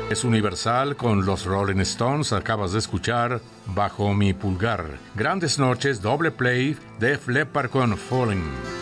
Es Universal con los Rolling Stones. Acabas de escuchar Bajo mi pulgar. Grandes noches, doble play, Def Leppard con Falling.